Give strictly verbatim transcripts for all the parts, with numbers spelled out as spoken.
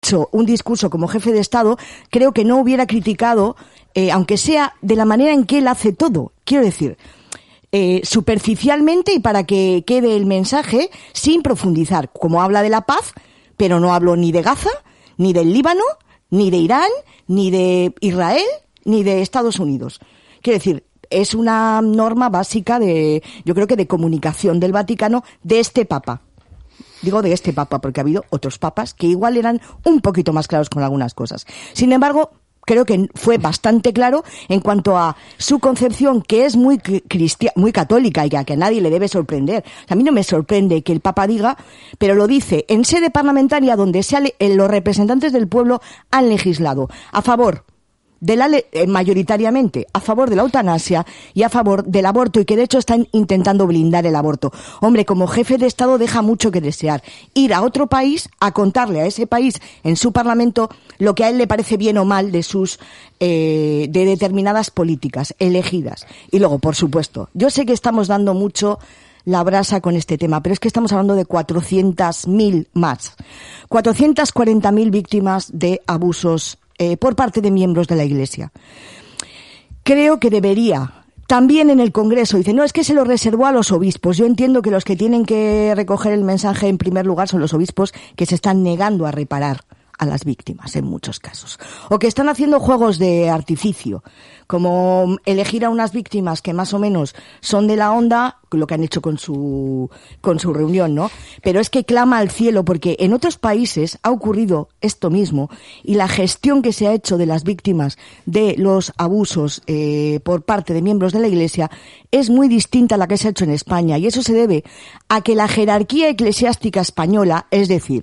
hecho un discurso como jefe de Estado, creo que no hubiera criticado, eh, aunque sea de la manera en que él hace todo. Quiero decir, eh, superficialmente y para que quede el mensaje sin profundizar. Como habla de la paz, pero no habló ni de Gaza, ni del Líbano, ni de Irán, ni de Israel, ni de Estados Unidos. Quiero decir, es una norma básica de, yo creo que de comunicación del Vaticano de este Papa. Digo de este Papa porque ha habido otros papas que igual eran un poquito más claros con algunas cosas. Sin embargo, creo que fue bastante claro en cuanto a su concepción, que es muy cristiana, muy católica y a que a nadie le debe sorprender. A mí no me sorprende que el Papa diga, pero lo dice en sede parlamentaria donde se ha, los representantes del pueblo han legislado a favor de la eh, mayoritariamente a favor de la eutanasia y a favor del aborto, y que de hecho están intentando blindar el aborto. Hombre, como jefe de Estado deja mucho que desear. Ir a otro país a contarle a ese país en su parlamento lo que a él le parece bien o mal de sus eh, de determinadas políticas elegidas. Y luego, por supuesto, yo sé que estamos dando mucho la brasa con este tema, pero es que estamos hablando de cuatrocientas mil más. cuatrocientas cuarenta mil víctimas de abusos Eh, por parte de miembros de la Iglesia. Creo que debería, también en el Congreso, dice, no, es que se lo reservó a los obispos. Yo entiendo que los que tienen que recoger el mensaje en primer lugar son los obispos, que se están negando a reparar a las víctimas en muchos casos, o que están haciendo juegos de artificio, como elegir a unas víctimas que más o menos son de la onda, lo que han hecho con su con su reunión, ¿no? Pero es que clama al cielo, porque en otros países ha ocurrido esto mismo, y la gestión que se ha hecho de las víctimas de los abusos eh, por parte de miembros de la Iglesia es muy distinta a la que se ha hecho en España, y eso se debe a que la jerarquía eclesiástica española, es decir,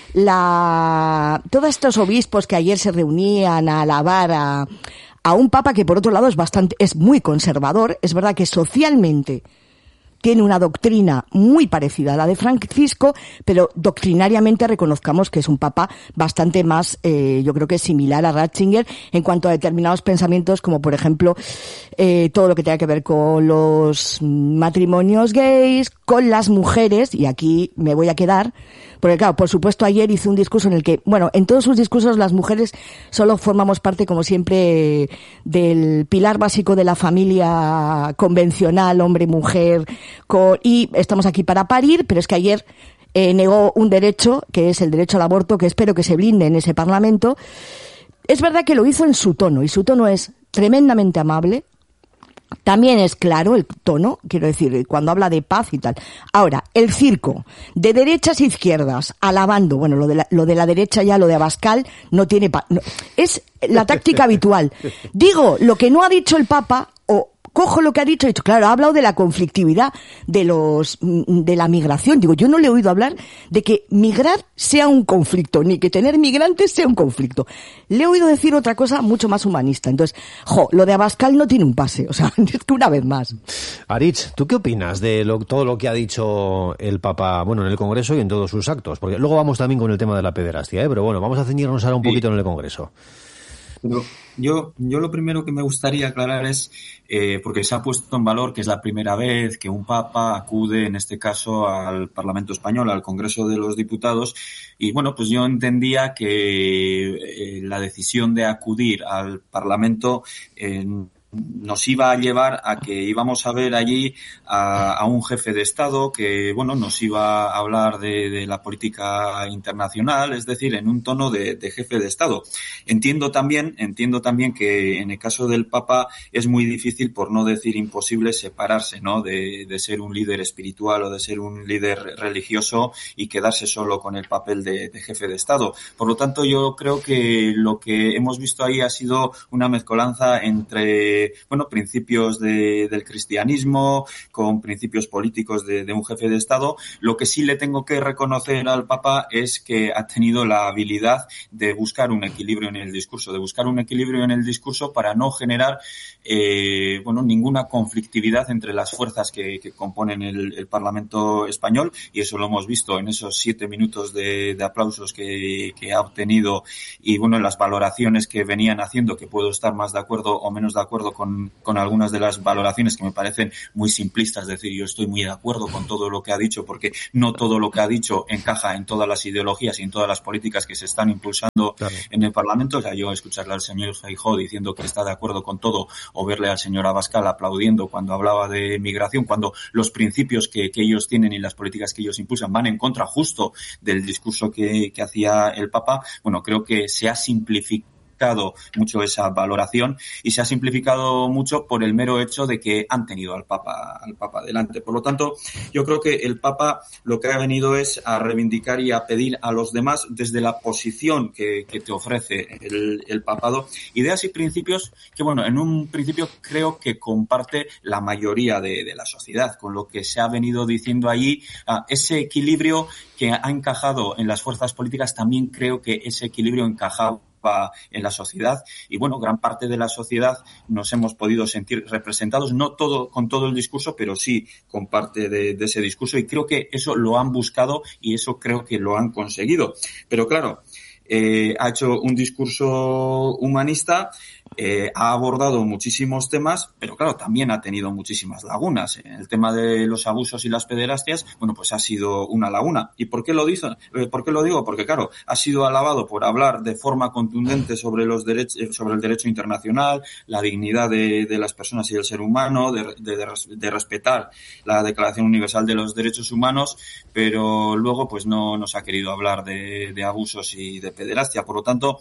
la todos estos obispos que ayer se reunían a alabar a, a un papa que por otro lado es bastante es muy conservador, es verdad que socialmente tiene una doctrina muy parecida a la de Francisco, pero doctrinariamente reconozcamos que es un papa bastante más, eh, yo creo que similar a Ratzinger en cuanto a determinados pensamientos, como por ejemplo eh, todo lo que tenga que ver con los matrimonios gays, con las mujeres, y aquí me voy a quedar, porque claro, por supuesto ayer hizo un discurso en el que, bueno, en todos sus discursos las mujeres solo formamos parte, como siempre, del pilar básico de la familia convencional, hombre-mujer, con, y estamos aquí para parir, pero es que ayer eh, negó un derecho, que es el derecho al aborto, que espero que se blinde en ese Parlamento. Es verdad que lo hizo en su tono, y su tono es tremendamente amable. También es claro el tono, quiero decir, cuando habla de paz y tal. Ahora, el circo de derechas e izquierdas alabando, bueno, lo de la, lo de la derecha ya, lo de Abascal, no tiene... Pa, no, es la táctica habitual. Digo lo que no ha dicho el Papa, o cojo lo que ha dicho, he dicho, claro, ha hablado de la conflictividad de los de la migración. Digo, yo no le he oído hablar de que migrar sea un conflicto, ni que tener migrantes sea un conflicto. Le he oído decir otra cosa mucho más humanista. Entonces, jo, lo de Abascal no tiene un pase, o sea, es que una vez más. Aritz, ¿tú qué opinas de lo, todo lo que ha dicho el Papa, bueno, en el Congreso y en todos sus actos? Porque luego vamos también con el tema de la pederastia, ¿eh? Pero bueno, vamos a ceñirnos ahora un poquito en el Congreso. Pero yo, yo lo primero que me gustaría aclarar es, eh, porque se ha puesto en valor que es la primera vez que un papa acude, en este caso, al Parlamento Español, al Congreso de los Diputados, y bueno, pues yo entendía que eh, la decisión de acudir al Parlamento eh, nos iba a llevar a que íbamos a ver allí a, a un jefe de Estado que, bueno, nos iba a hablar de, de la política internacional, es decir, en un tono de, de jefe de Estado. Entiendo también, entiendo también que en el caso del Papa es muy difícil, por no decir imposible, separarse, ¿no?, de, de ser un líder espiritual o de ser un líder religioso y quedarse solo con el papel de, de jefe de Estado. Por lo tanto, yo creo que lo que hemos visto ahí ha sido una mezcolanza entre bueno, principios de, del cristianismo con principios políticos de, de un jefe de Estado. Lo que sí le tengo que reconocer al Papa es que ha tenido la habilidad de buscar un equilibrio en el discurso, de buscar un equilibrio en el discurso para no generar eh, bueno, ninguna conflictividad entre las fuerzas que, que componen el, el Parlamento español, y eso lo hemos visto en esos siete minutos de, de aplausos que, que ha obtenido, y bueno, en las valoraciones que venían haciendo, que puedo estar más de acuerdo o menos de acuerdo acuerdo con, con algunas de las valoraciones que me parecen muy simplistas. Es decir, yo estoy muy de acuerdo con todo lo que ha dicho, porque no todo lo que ha dicho encaja en todas las ideologías y en todas las políticas que se están impulsando claro. en el Parlamento. O sea, yo escucharle al señor Feijóo diciendo que está de acuerdo con todo, o verle al señor Abascal aplaudiendo cuando hablaba de migración, cuando los principios que, que ellos tienen y las políticas que ellos impulsan van en contra justo del discurso que, que hacía el Papa, bueno, creo que se ha simplificado mucho esa valoración y se ha simplificado mucho por el mero hecho de que han tenido al Papa al Papa delante. Por lo tanto, yo creo que el Papa lo que ha venido es a reivindicar y a pedir a los demás desde la posición que, que te ofrece el, el papado, ideas y principios que, bueno, en un principio creo que comparte la mayoría de, de la sociedad, con lo que se ha venido diciendo allí, uh, ese equilibrio que ha encajado en las fuerzas políticas, también creo que ese equilibrio encajaba en la sociedad y bueno, gran parte de la sociedad nos hemos podido sentir representados, no todo con todo el discurso, pero sí con parte de, de ese discurso, y creo que eso lo han buscado y eso creo que lo han conseguido. Pero claro, eh, ha hecho un discurso humanista, eh, ha abordado muchísimos temas, pero claro, también ha tenido muchísimas lagunas. El tema de los abusos y las pederastias, bueno, pues ha sido una laguna. ¿Y por qué lo digo? ¿Por qué lo digo? Porque claro, ha sido alabado por hablar de forma contundente sobre los derechos, sobre el derecho internacional, la dignidad de, de las personas y del ser humano, de, de, de respetar la Declaración Universal de los Derechos Humanos, pero luego pues no nos ha querido hablar de, de abusos y de pederastia. Por lo tanto,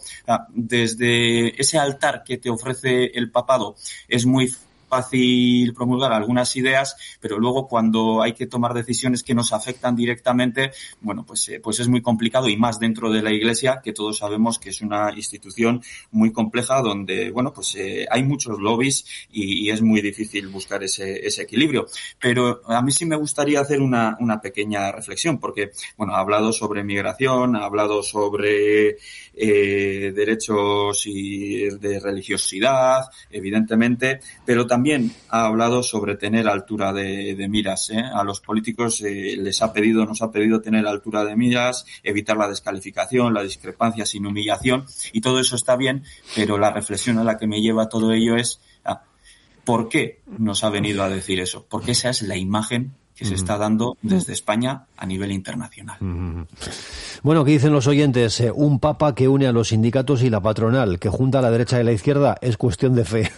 desde ese altar que te ofrece el papado es muy fácil promulgar algunas ideas, pero luego cuando hay que tomar decisiones que nos afectan directamente, bueno, pues, eh, pues es muy complicado, y más dentro de la Iglesia, que todos sabemos que es una institución muy compleja donde, bueno, pues eh, hay muchos lobbies y, y es muy difícil buscar ese, ese equilibrio. Pero a mí sí me gustaría hacer una, una pequeña reflexión, porque, bueno, ha hablado sobre migración, ha hablado sobre eh, derechos y de religiosidad, evidentemente, pero también También ha hablado sobre tener altura de, de miras, ¿eh? A los políticos eh, les ha pedido, nos ha pedido tener altura de miras, evitar la descalificación, la discrepancia sin humillación, y todo eso está bien, pero la reflexión a la que me lleva todo ello es ah, ¿por qué nos ha venido a decir eso? Porque esa es la imagen que se está dando desde España a nivel internacional. Bueno, ¿qué dicen los oyentes? Eh, un papa que une a los sindicatos y la patronal, que junta a la derecha y la izquierda, es cuestión de fe.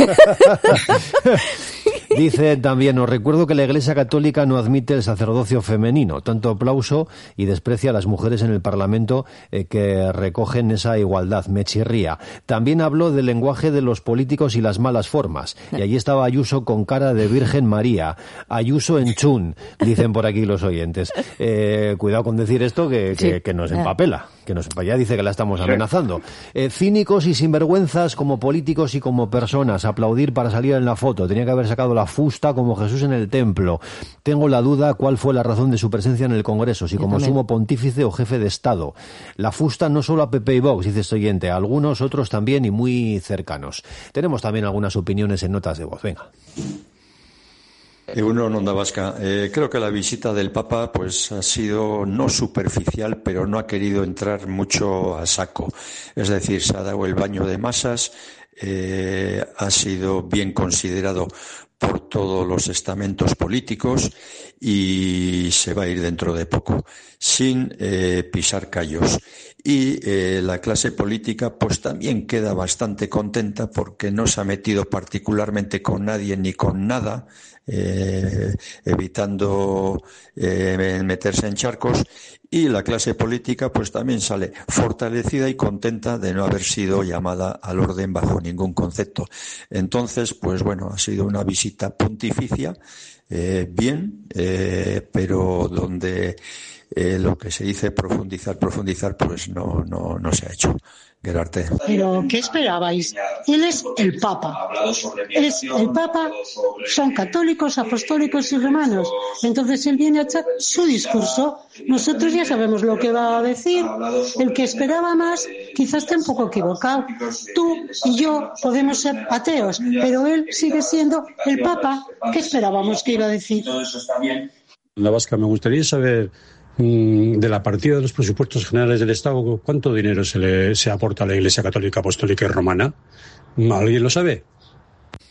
Dice también, os recuerdo que la Iglesia Católica no admite el sacerdocio femenino, tanto aplauso, y desprecia a las mujeres en el Parlamento eh, que recogen esa igualdad. Me chirría. También habló del lenguaje de los políticos y las malas formas, y allí estaba Ayuso con cara de Virgen María. Ayuso en chun, dicen por aquí los oyentes. Eh, cuidado con decir esto que, que, sí. que nos empapela, que nos ya dice que la estamos amenazando. Eh, cínicos y sinvergüenzas como políticos y como personas, aplaudir para salir en la foto. Tenía que haber sacado la fusta como Jesús en el templo. Tengo la duda cuál fue la razón de su presencia en el Congreso, si como sumo pontífice o jefe de Estado. La fusta no solo a P P y Vox, dice este oyente, a algunos otros también y muy cercanos. Tenemos también algunas opiniones en notas de voz. Venga. Uno en Onda Vasca. Eh, creo que la visita del Papa pues ha sido no superficial, pero no ha querido entrar mucho a saco. Es decir, se ha dado el baño de masas, eh, ha sido bien considerado por todos los estamentos políticos y se va a ir dentro de poco, sin eh, pisar callos. Y eh, la clase política pues también queda bastante contenta porque no se ha metido particularmente con nadie ni con nada, eh, evitando eh, meterse en charcos, y la clase política pues también sale fortalecida y contenta de no haber sido llamada al orden bajo ningún concepto. Entonces, pues bueno, ha sido una visita pontificia, eh, bien, eh, pero donde eh, lo que se dice profundizar, profundizar, pues no, no, no se ha hecho. Gerarte. Pero, ¿qué esperabais? Él es el Papa. Es el Papa, son católicos, apostólicos y romanos. Entonces él viene a echar su discurso. Nosotros ya sabemos lo que va a decir. El que esperaba más, quizás esté un poco equivocado. Tú y yo podemos ser ateos, pero él sigue siendo el Papa. ¿Qué esperábamos que iba a decir? La Vasca, me gustaría saber, de la partida de los presupuestos generales del Estado, ¿cuánto dinero se le se aporta a la Iglesia Católica, Apostólica y Romana? ¿Alguien lo sabe?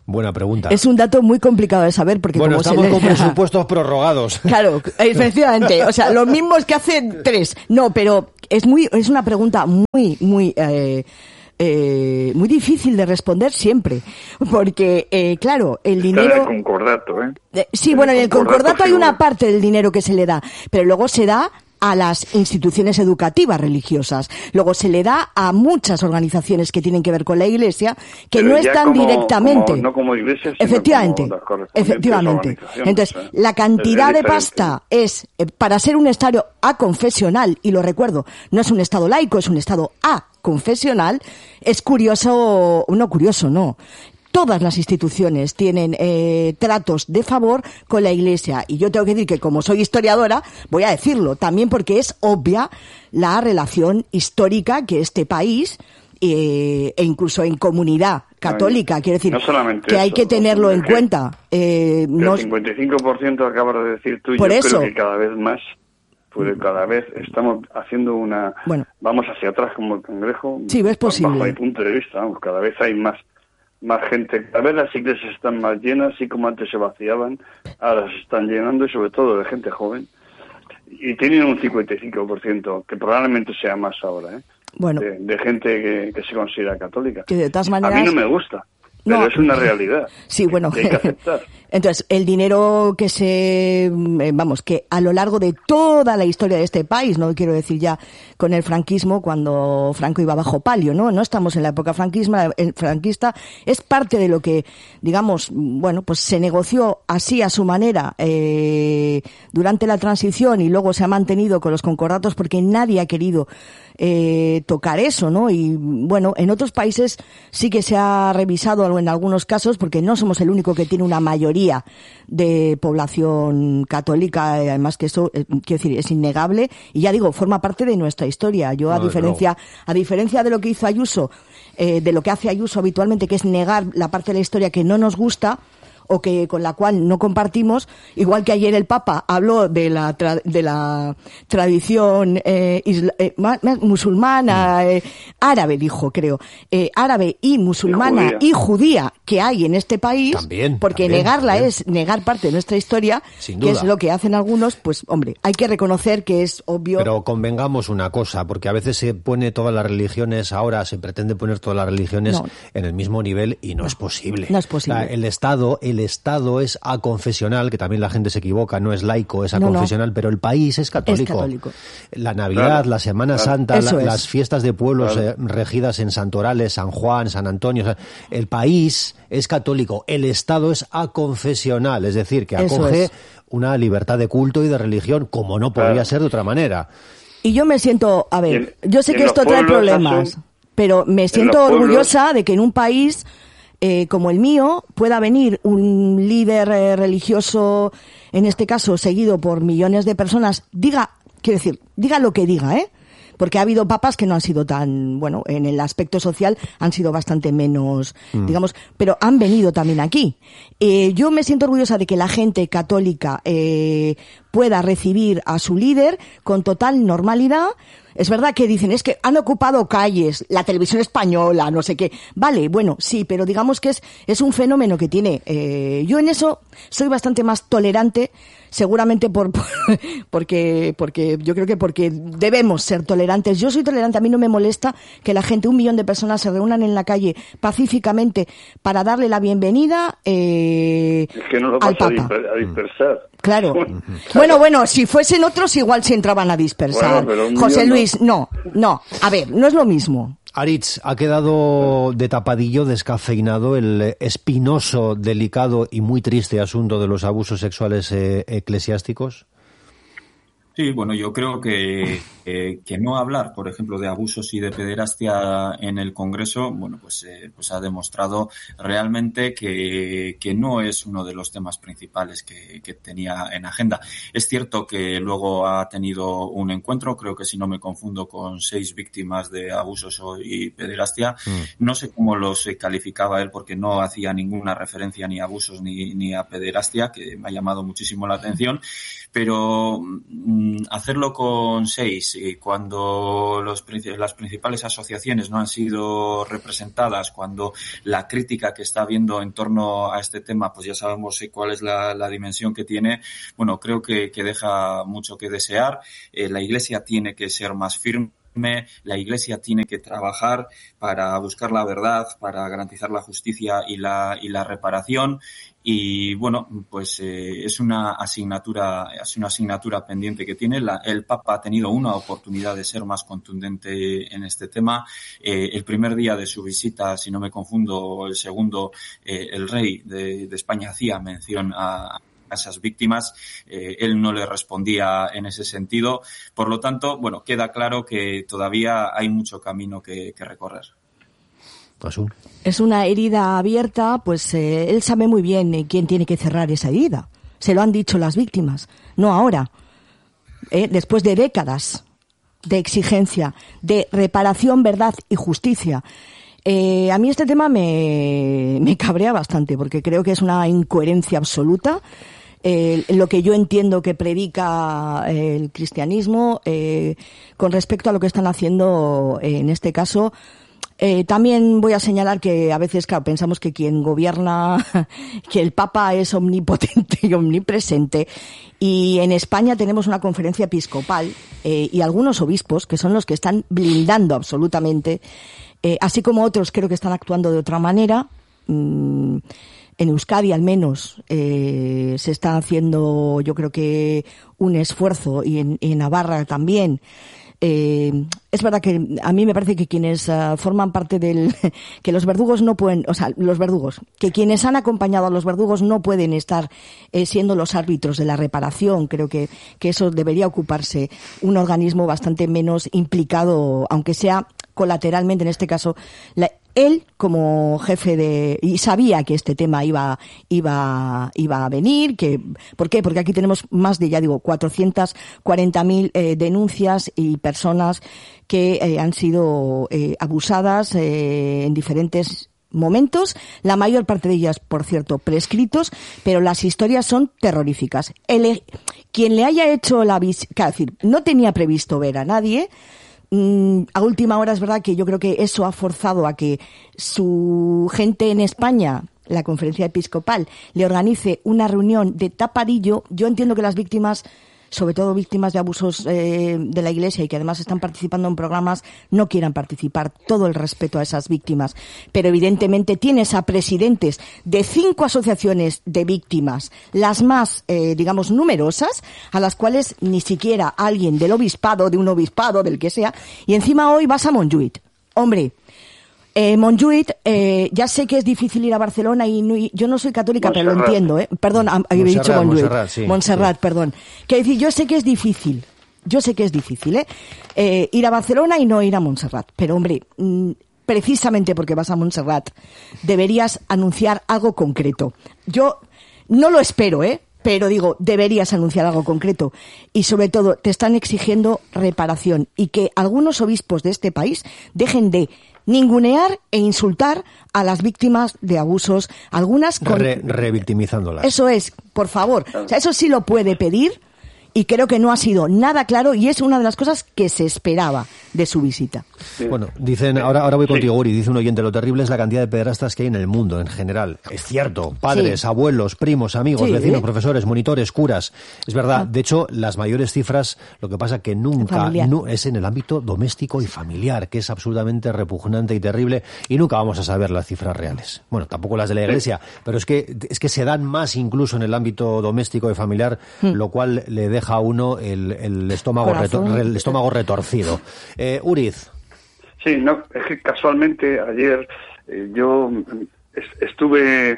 Buena pregunta. Es un dato muy complicado de saber porque bueno, como estamos se le... con presupuestos prorrogados. Claro, efectivamente. O sea, los mismos que hace tres. No, pero es muy, es una pregunta muy, muy... Eh, Eh, muy difícil de responder siempre, porque eh, claro, el dinero... Está en el concordato, ¿eh? Eh, sí, bueno, en el concordato hay una parte del dinero que se le da, pero luego se da a las instituciones educativas religiosas, luego se le da a muchas organizaciones que tienen que ver con la Iglesia, que Pero no están como, directamente... Como, no como iglesia, sino efectivamente, como las correspondientes efectivamente. organizaciones, Entonces, ¿eh? la cantidad es, es de pasta es, eh, para ser un Estado aconfesional, y lo recuerdo, no es un Estado laico, es un Estado aconfesional, es curioso, no curioso, no. Todas las instituciones tienen eh, tratos de favor con la Iglesia. Y yo tengo que decir que, como soy historiadora, voy a decirlo también porque es obvia la relación histórica que este país, eh, e incluso en comunidad católica, no, quiero decir, no solamente que eso, hay que tenerlo en que, cuenta. Eh, no, el cincuenta y cinco por ciento acabas de decir tú, y por yo eso, creo que cada vez más, pues cada vez estamos haciendo una... Bueno, vamos hacia atrás como el Congreso. Sí, es posible. Bajo mi punto de vista, vamos, cada vez hay más más gente, cada vez las iglesias están más llenas, así como antes se vaciaban, ahora se están llenando, y sobre todo de gente joven, y tienen un cincuenta y cinco por ciento, que probablemente sea más ahora, ¿eh? Bueno, de, de gente que, que se considera católica. Que de todas maneras... A mí no me gusta, pero no, es una realidad. Sí, bueno, que hay que aceptar. Entonces, el dinero que se, vamos, que a lo largo de toda la historia de este país, no quiero decir ya con el franquismo, cuando Franco iba bajo palio, ¿no? No estamos en la época franquisma, el franquista, es parte de lo que, digamos, bueno, pues se negoció así a su manera eh, durante la transición, y luego se ha mantenido con los concordatos porque nadie ha querido eh, tocar eso, ¿no? Y bueno, en otros países sí que se ha revisado en algunos casos, porque no somos el único que tiene una mayoría de población católica, además que eso, eh, quiero decir, es innegable, y ya digo, forma parte de nuestra historia. Yo, a no, diferencia, no. a diferencia de lo que hizo Ayuso, eh, de lo que hace Ayuso habitualmente, que es negar la parte de la historia que no nos gusta, o que con la cual no compartimos, igual que ayer el Papa habló de la tra- de la tradición eh, isla- eh, musulmana, eh, árabe, dijo, creo, eh, árabe y musulmana y judía. y judía que hay en este país, también, porque también, negarla también. es negar parte de nuestra historia, Sin que duda. es lo que hacen algunos. Pues hombre, hay que reconocer que es obvio. Pero convengamos una cosa, porque a veces se pone todas las religiones, ahora se pretende poner todas las religiones no. en el mismo nivel, y no, no es posible. No es posible. O sea, el Estado, el El Estado es aconfesional, que también la gente se equivoca, no es laico, es aconfesional, no, no. pero el país es católico. Es católico. La Navidad, claro, la Semana claro. Santa, la, las fiestas de pueblos claro. eh, regidas en santorales, San Juan, San Antonio, o sea, el país es católico, el Estado es aconfesional, es decir, que acoge es. una libertad de culto y de religión, como no podría claro. ser de otra manera. Y yo me siento, a ver, en, yo sé que esto trae problemas, son, pero me siento orgullosa de que en un país Eh, como el mío, pueda venir un líder eh, religioso, en este caso seguido por millones de personas, diga, quiero decir, diga lo que diga, ¿eh? Porque ha habido papas que no han sido tan, bueno, en el aspecto social han sido bastante menos, mm. digamos, pero han venido también aquí. Eh, yo me siento orgullosa de que la gente católica eh, pueda recibir a su líder con total normalidad. Es verdad que dicen, es que han ocupado calles, la televisión española, no sé qué. Vale, bueno, sí, pero digamos que es, es un fenómeno que tiene. Eh, yo en eso soy bastante más tolerante, seguramente por, por porque, porque yo creo que porque debemos ser tolerantes. Yo soy tolerante, a mí no me molesta que la gente, un millón de personas se reúnan en la calle pacíficamente para darle la bienvenida eh, es que no lo al vas Papa. A dispersar. Claro. Bueno, bueno, si fuesen otros igual se entraban a dispersar. Bueno, José Luis, no. no, no. A ver, no es lo mismo. Aritz, ha quedado de tapadillo, descafeinado, el espinoso, delicado y muy triste asunto de los abusos sexuales eh, eclesiásticos. Sí, bueno, yo creo que, eh, que no hablar, por ejemplo, de abusos y de pederastia en el Congreso, bueno, pues, eh, pues ha demostrado realmente que, que no es uno de los temas principales que, que tenía en agenda. Es cierto que luego ha tenido un encuentro, creo que si no me confundo, con seis víctimas de abusos y pederastia. Mm. No sé cómo los calificaba él porque no hacía ninguna referencia ni a abusos ni, ni a pederastia, que me ha llamado muchísimo la atención, pero hacerlo con seis y cuando los, las principales asociaciones no han sido representadas, cuando la crítica que está habiendo en torno a este tema, pues ya sabemos cuál es la, la dimensión que tiene, bueno, creo que, que deja mucho que desear. Eh, la Iglesia tiene que ser más firme. La Iglesia tiene que trabajar para buscar la verdad, para garantizar la justicia y la y la reparación. Y bueno, pues eh, es una asignatura, es una asignatura pendiente que tiene. La, el Papa ha tenido una oportunidad de ser más contundente en este tema. Eh, el primer día de su visita, si no me confundo, el segundo, eh, el rey de, de España hacía mención a a esas víctimas, eh, él no le respondía en ese sentido. Por lo tanto, bueno, queda claro que todavía hay mucho camino que, que recorrer. Azul. Es una herida abierta, pues eh, él sabe muy bien eh, quién tiene que cerrar esa herida. Se lo han dicho las víctimas, no ahora. Eh, después de décadas de exigencia, de reparación, verdad y justicia. Eh, a mí este tema me, me cabrea bastante, porque creo que es una incoherencia absoluta. Eh, lo que yo entiendo que predica eh, el cristianismo eh, con respecto a lo que están haciendo eh, en este caso. Eh, también voy a señalar que a veces, claro, pensamos que quien gobierna, que el Papa es omnipotente y omnipresente, y en España tenemos una conferencia episcopal eh, y algunos obispos que son los que están blindando absolutamente, eh, así como otros creo que están actuando de otra manera. Mm, En Euskadi, al menos, eh, se está haciendo, yo creo que, un esfuerzo, y en, en Navarra también. Eh, es verdad que a mí me parece que quienes uh, forman parte del... que los verdugos no pueden... O sea, los verdugos. Que quienes han acompañado a los verdugos no pueden estar eh, siendo los árbitros de la reparación. Creo que, que eso debería ocuparse un organismo bastante menos implicado, aunque sea colateralmente, en este caso, la, él como jefe de, y sabía que este tema iba, iba, iba a venir, que, ¿por qué? Porque aquí tenemos más de, ya digo, cuatrocientas cuarenta mil eh, denuncias y personas que eh, han sido eh, abusadas eh, en diferentes momentos, la mayor parte de ellas, por cierto, prescritos, pero las historias son terroríficas. El, quien le haya hecho la visita, es decir, no tenía previsto ver a nadie. Mm, a última hora es verdad que yo creo que eso ha forzado a que su gente en España, la conferencia episcopal, le organice una reunión de tapadillo. Yo entiendo que las víctimas, sobre todo víctimas de abusos eh, de la Iglesia y que además están participando en programas, no quieran participar. Todo el respeto a esas víctimas. Pero evidentemente tienes a presidentes de cinco asociaciones de víctimas, las más, eh, digamos, numerosas, a las cuales ni siquiera alguien del obispado, de un obispado, del que sea, y encima hoy vas a Montjuïc. Hombre, Eh, Montjuïc, eh, ya sé que es difícil ir a Barcelona y, no, y yo no soy católica, Montserrat. Pero lo entiendo, ¿eh? Perdón, había dicho Montjuïc. Montserrat, sí, Montserrat sí. Perdón. Quiero decir, yo sé que es difícil, yo sé que es difícil, ¿eh? eh ir a Barcelona y no ir a Montserrat. Pero, hombre, mmm, precisamente porque vas a Montserrat, deberías anunciar algo concreto. Yo no lo espero, ¿eh? Pero digo, deberías anunciar algo concreto. Y sobre todo, te están exigiendo reparación. Y que algunos obispos de este país dejen de ningunear e insultar a las víctimas de abusos, algunas con... Re, revictimizándolas. Eso es, por favor. O sea, eso sí lo puede pedir, y creo que no ha sido nada claro, y es una de las cosas que se esperaba de su visita. Sí. Bueno, dicen, ahora ahora voy contigo, Uri, dice un oyente, lo terrible es la cantidad de pederastas que hay en el mundo en general. Es cierto, padres, sí. abuelos, primos, amigos, sí, vecinos, ¿eh? profesores, monitores, curas. Es verdad, ah. de hecho, las mayores cifras, lo que pasa que nunca no, es en el ámbito doméstico y familiar, que es absolutamente repugnante y terrible, y nunca vamos a saber las cifras reales. Bueno, tampoco las de la Iglesia, sí. pero es que es que se dan más incluso en el ámbito doméstico y familiar, mm. lo cual le deja a uno el, el, estómago, retor, el estómago retorcido. Eh, Uriz. Sí, no, es que casualmente ayer eh, yo est estuve,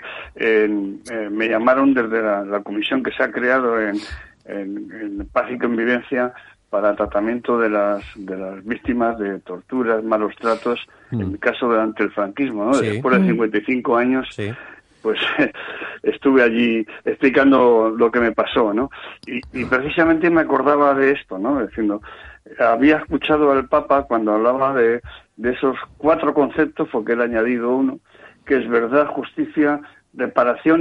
en, eh, me llamaron desde la, la comisión que se ha creado en, en, en Paz y Convivencia para tratamiento de las de las víctimas de torturas, malos tratos, mm. en mi caso durante el franquismo, ¿no? Sí. Después de cincuenta y cinco años, sí. pues estuve allí explicando lo que me pasó, ¿no? Y, y precisamente me acordaba de esto, ¿no? Diciendo, había escuchado al Papa cuando hablaba de, de esos cuatro conceptos, porque él ha añadido uno, que es verdad, justicia, reparación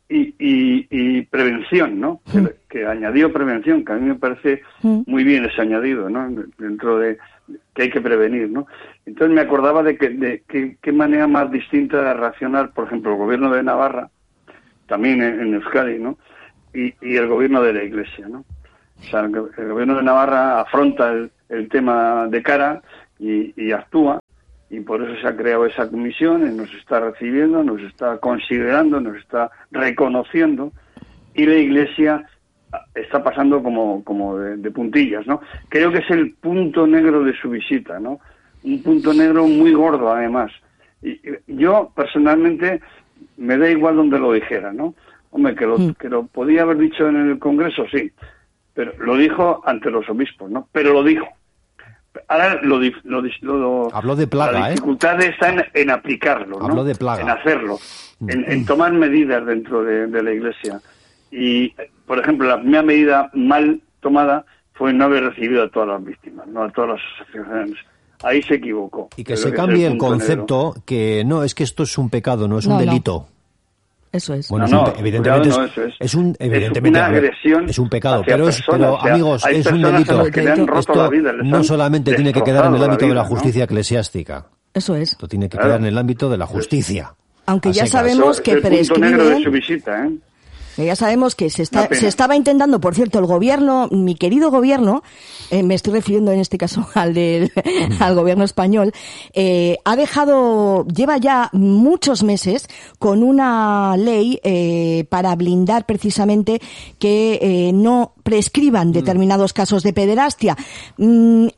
y, y, y prevención, ¿no? Mm. Que, que añadió prevención, que a mí me parece mm. muy bien ese añadido, ¿no? Dentro de que hay que prevenir, ¿no? Entonces me acordaba de que de que, qué manera más distinta de reaccionar, por ejemplo, el gobierno de Navarra, también en, en Euskadi, ¿no? Y, y el gobierno de la Iglesia, ¿no? O sea, el, el gobierno de Navarra afronta el, el tema de cara y, y actúa, y por eso se ha creado esa comisión, y nos está recibiendo, nos está considerando, nos está reconociendo, y la Iglesia está pasando como como de, de puntillas, ¿no? Creo que es el punto negro de su visita, ¿no? Un punto negro muy gordo, además. Y, y yo, personalmente, me da igual donde lo dijera, ¿no? Hombre, que lo, mm. que lo podía haber dicho en el Congreso, sí, pero lo dijo ante los obispos, ¿no? Pero lo dijo. Ahora lo, lo, lo habló de plaga, la dificultad ¿eh? está en, en aplicarlo, ¿no? Habló de plaga. En hacerlo, en, en tomar medidas dentro de, de la Iglesia. Y, por ejemplo, la primera medida mal tomada fue no haber recibido a todas las víctimas, no a todas las asociaciones. Ahí se equivocó. Y que se cambie el, el concepto negro. Que no, es que esto es un pecado, no es no, un delito. No. Eso es. Bueno, no, es un, evidentemente no, es, eso es, es un evidentemente es una agresión, es un pecado, pero es pero o sea, amigos, es un delito. Esto vida, no solamente tiene que quedar en el ámbito la vida, de la justicia, ¿no? Eclesiástica. Eso es. Esto tiene que claro. quedar en el ámbito de la justicia. Aunque ya secas. sabemos que es el punto negro de su prescriben. visita, ¿eh? Ya sabemos que se está se estaba intentando, por cierto, el gobierno, mi querido gobierno, eh, me estoy refiriendo en este caso al del al gobierno español, eh, ha dejado, lleva ya muchos meses con una ley eh, para blindar precisamente que eh, no prescriban determinados casos de pederastia. Mm,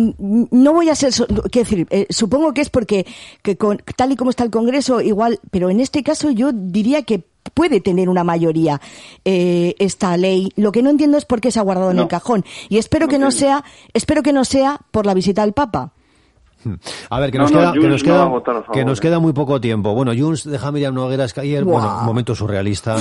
no voy a ser, quiero decir, eh, supongo que es porque que con, tal y como está el Congreso, igual, pero en este caso yo diría que puede tener una mayoría eh, esta ley. Lo que no entiendo es por qué se ha guardado no. en el cajón. Y espero no que no sea, espero que no sea por la visita del Papa. A ver, que no, nos no, queda, Junts que nos queda, no va a votar a favor, que nos eh. queda muy poco tiempo. Bueno, Junts, déjame ya Nogueras que ayer, wow. bueno, un momento surrealista.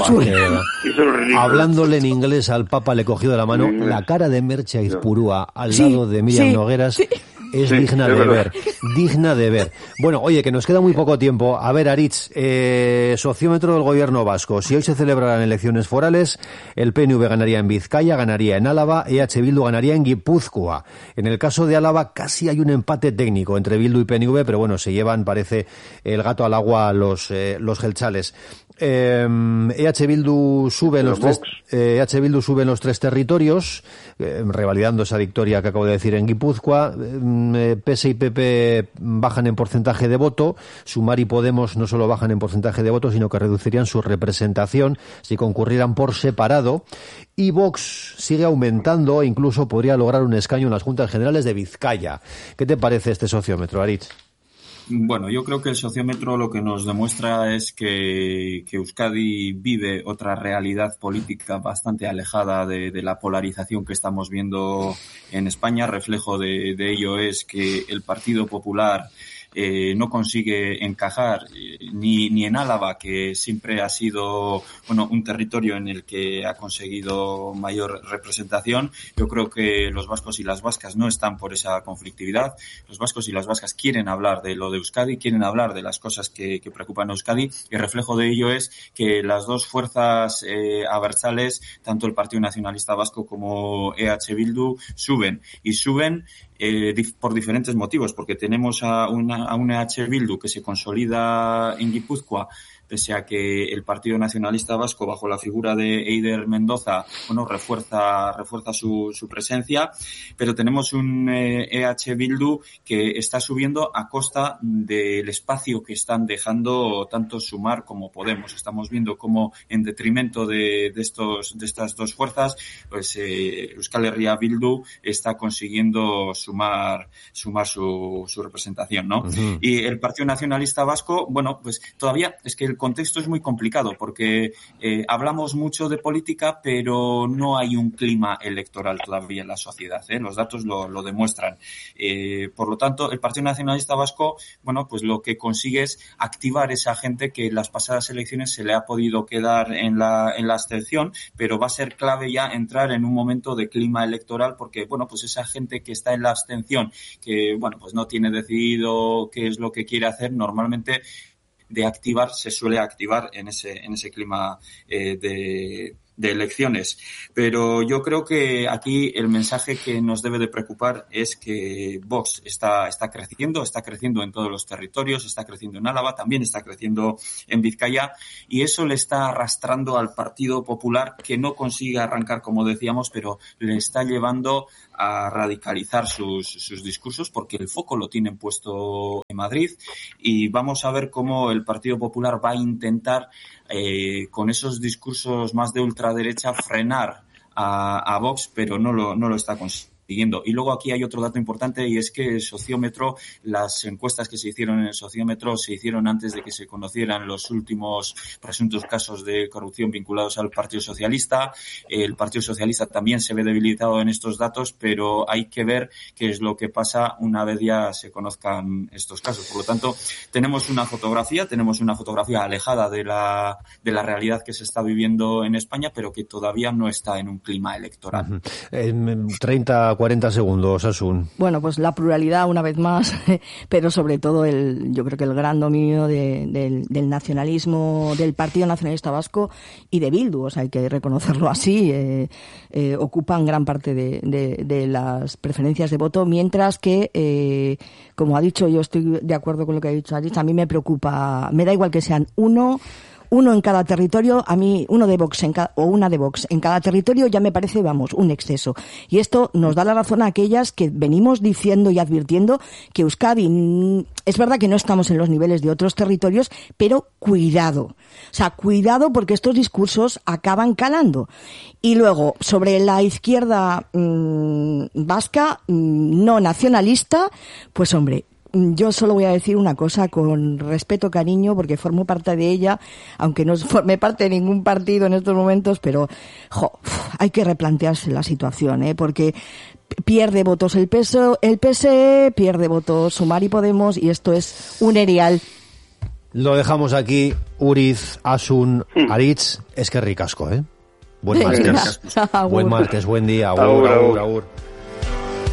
Eh, hablándole en inglés al Papa le cogió de la mano la cara de Merche Aizpurúa al sí, lado de Miriam sí, Nogueras. Sí. Es sí, digna es de verdad. ver, digna de ver. Bueno, oye, que nos queda muy poco tiempo. A ver, Aritz, eh, sociómetro del gobierno vasco. Si hoy se celebraran elecciones forales, el P N V ganaría en Vizcaya, ganaría en Álava, E H Bildu ganaría en Guipúzcoa. En el caso de Álava casi hay un empate técnico entre Bildu y P N V, pero bueno, se llevan, parece, el gato al agua los, eh, los gelchales. Eh, E H Bildu sube en los tres, eh, E H Bildu sube en los tres territorios, eh, revalidando esa victoria que acabo de decir en Guipúzcoa. Eh, P S y P P bajan en porcentaje de voto. Sumar y Podemos no solo bajan en porcentaje de voto, sino que reducirían su representación si concurrieran por separado. Y Vox sigue aumentando e incluso podría lograr un escaño en las Juntas Generales de Vizcaya. ¿Qué te parece este sociómetro, Aritz? Bueno, yo creo que el sociómetro lo que nos demuestra es que, que Euskadi vive otra realidad política bastante alejada de, de la polarización que estamos viendo en España. Reflejo de, de ello es que el Partido Popular eh, no consigue encajar eh, ni, ni en Álava, que siempre ha sido, bueno, un territorio en el que ha conseguido mayor representación. Yo creo que los vascos y las vascas no están por esa conflictividad. Los vascos y las vascas quieren hablar de lo de Euskadi, quieren hablar de las cosas que, que preocupan a Euskadi, y el reflejo de ello es que las dos fuerzas eh, abertzales, tanto el Partido Nacionalista Vasco como E H Bildu, suben, y suben Eh, dif- por diferentes motivos, porque tenemos a una, a una E H Bildu que se consolida en Guipúzcoa, pese a que el Partido Nacionalista Vasco, bajo la figura de Eider Mendoza, bueno, refuerza, refuerza su, su presencia, pero tenemos un eh, E H Bildu que está subiendo a costa del espacio que están dejando tanto Sumar como Podemos. Estamos viendo cómo, en detrimento de, de estos, de estas dos fuerzas, pues eh, Euskal Herria Bildu está consiguiendo sumar, sumar su, su representación, ¿no? Uh-huh. Y el Partido Nacionalista Vasco, bueno, pues todavía es que el contexto es muy complicado, porque eh, hablamos mucho de política, pero no hay un clima electoral todavía en la sociedad, ¿eh? Los datos lo, lo demuestran. Eh, por lo tanto, el Partido Nacionalista Vasco, bueno, pues lo que consigue es activar esa gente que en las pasadas elecciones se le ha podido quedar en la, en la abstención, pero va a ser clave ya entrar en un momento de clima electoral, porque, bueno, pues esa gente que está en la abstención, que, bueno, pues no tiene decidido qué es lo que quiere hacer, normalmente de activar, se suele activar en ese, en ese clima eh, de, de elecciones. Pero yo creo que aquí el mensaje que nos debe de preocupar es que Vox está, está creciendo, está creciendo en todos los territorios, está creciendo en Álava, también está creciendo en Vizcaya, y eso le está arrastrando al Partido Popular, que no consigue arrancar, como decíamos, pero le está llevando a radicalizar sus, sus discursos, porque el foco lo tienen puesto en Madrid, y vamos a ver cómo el Partido Popular va a intentar eh, con esos discursos más de ultraderecha frenar a, a Vox, pero no lo, no lo está consiguiendo. Y luego aquí hay otro dato importante, y es que el sociómetro, las encuestas que se hicieron en el sociómetro se hicieron antes de que se conocieran los últimos presuntos casos de corrupción vinculados al Partido Socialista. El Partido Socialista también se ve debilitado en estos datos, pero hay que ver qué es lo que pasa una vez ya se conozcan estos casos. Por lo tanto, tenemos una fotografía, tenemos una fotografía alejada de la, de la realidad que se está viviendo en España, pero que todavía no está en un clima electoral. Uh-huh. En treinta cuarenta segundos, Asun. Bueno, pues la pluralidad una vez más, pero sobre todo el, yo creo que el gran dominio de, del, del nacionalismo del Partido Nacionalista Vasco y de Bildu, o sea, hay que reconocerlo así, eh, eh, ocupan gran parte de, de, de las preferencias de voto, mientras que, eh, como ha dicho, yo estoy de acuerdo con lo que ha dicho Aritz, a mí me preocupa, me da igual que sean uno, uno en cada territorio, a mí uno de Vox en cada, o una de Vox en cada territorio ya me parece, vamos, un exceso. Y esto nos da la razón a aquellas que venimos diciendo y advirtiendo que Euskadi, es verdad que no estamos en los niveles de otros territorios, pero cuidado. O sea, cuidado porque estos discursos acaban calando. Y luego, sobre la izquierda mmm, vasca, mmm, no nacionalista, pues hombre, yo solo voy a decir una cosa con respeto, cariño, porque formo parte de ella, aunque no forme parte de ningún partido en estos momentos, pero jo, hay que replantearse la situación, ¿eh? Porque pierde votos el P S O E, el P S E, pierde votos Sumar y Podemos, y esto es un erial. Lo dejamos aquí. Uriz, Asun, Aritz, es que ricasco, ¿eh? Buen martes. Buen martes, buen día. Agur, agur, agur.